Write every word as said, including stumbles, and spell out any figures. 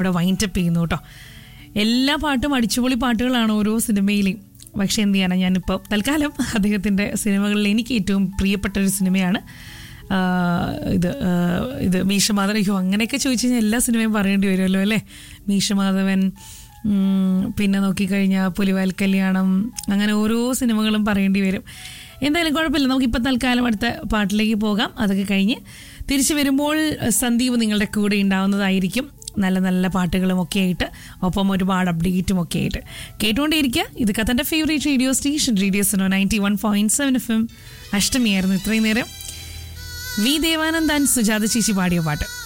ഇവിടെ വൈൻഡപ്പ് ചെയ്യുന്നു കേട്ടോ. എല്ലാ പാട്ടും അടിച്ചുപൊളി പാട്ടുകളാണ് ഓരോ സിനിമയിലെയും. പക്ഷേ എന്ത് ചെയ്യാനാണ്, ഞാനിപ്പോൾ തൽക്കാലം അദ്ദേഹത്തിൻ്റെ സിനിമകളിൽ എനിക്ക് ഏറ്റവും പ്രിയപ്പെട്ട ഒരു സിനിമയാണ് ഇത് ഇത് മീശമാധവൻ. അങ്ങനെയൊക്കെ ചോദിച്ചു കഴിഞ്ഞാൽ എല്ലാ സിനിമയും പറയേണ്ടി വരുമല്ലോ അല്ലേ. മീശമാധവൻ, പിന്നെ നോക്കിക്കഴിഞ്ഞാൽ പുലിവാൽ കല്യാണം, അങ്ങനെ ഓരോ സിനിമകളും പറയേണ്ടി വരും. എന്തായാലും കുഴപ്പമില്ല, നമുക്കിപ്പോൾ തൽക്കാലം അടുത്ത പാട്ടിലേക്ക് പോകാം. അതൊക്കെ കഴിഞ്ഞ് തിരിച്ചു വരുമ്പോൾ സന്ദീപ് നിങ്ങളുടെ കൂടെ ഉണ്ടാവുന്നതായിരിക്കും, നല്ല നല്ല പാട്ടുകളും ഒക്കെ ആയിട്ട്, ഒപ്പം ഒരുപാട് അപ്ഡേറ്റും ഒക്കെ ആയിട്ട്. കേട്ടുകൊണ്ടേയിരിക്കുക. ഇത് കത്തൻ്റെ favourite radio station radio Suno ninety one point seven F M. അഷ്ടമിയായിരുന്നു ഇത്രയും നേരം. വി ദേവാനന്ദ് ആൻഡ് സുജാത ചേച്ചി പാടിയ പാട്ട്.